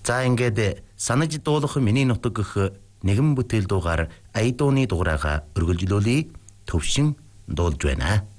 За ингээд санаж дуулах миний нутаг гэх нэгэн бүтээл дуугаар Ая дууны дугаараа өргөлжлүүлээ. Төвшин дуулж байна.